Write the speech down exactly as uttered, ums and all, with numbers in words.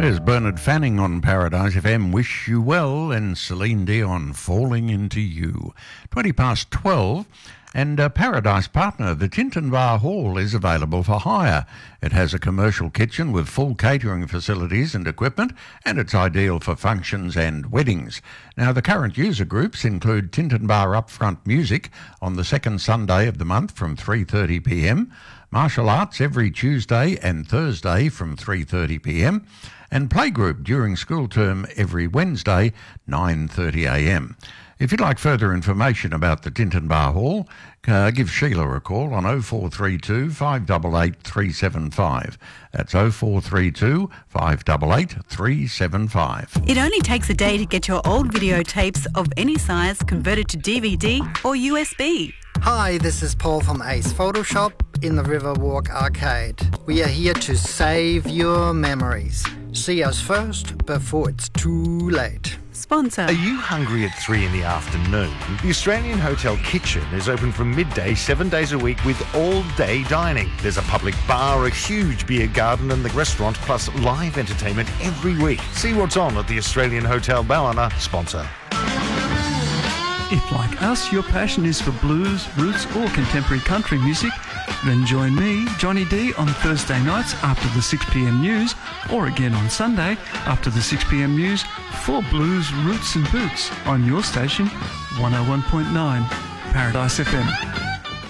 There's Bernard Fanning on Paradise F M, Wish You Well, and Celine Dion, Falling Into You. twenty past twelve, and uh, Paradise Partner, the Tinton Bar Hall, is available for hire. It has a commercial kitchen with full catering facilities and equipment, and it's ideal for functions and weddings. Now, the current user groups include Tinton Bar Upfront Music on the second Sunday of the month from three thirty p m, martial arts every Tuesday and Thursday from three thirty p m, and playgroup during school term every Wednesday, nine thirty a m. If you'd like further information about the Tinton Bar Hall, uh, give Sheila a call on oh four three two, five eight eight, three seven five. That's oh four three two, five eight eight, three seven five. It only takes a day to get your old videotapes of any size converted to D V D or U S B. Hi, this is Paul from Ace Photoshop in the Riverwalk Arcade. We are here to save your memories. See us first before it's too late. Sponsor. Are you hungry at three in the afternoon? The Australian Hotel Kitchen is open from midday, seven days a week with all-day dining. There's a public bar, a huge beer garden and the restaurant, plus live entertainment every week. See what's on at the Australian Hotel Ballina. Sponsor. If, like us, your passion is for blues, roots or contemporary country music, then join me, Johnny D, on Thursday nights after the six p m news, or again on Sunday after the six p m news for Blues, Roots and Boots on your station, one oh one point nine, Paradise F M.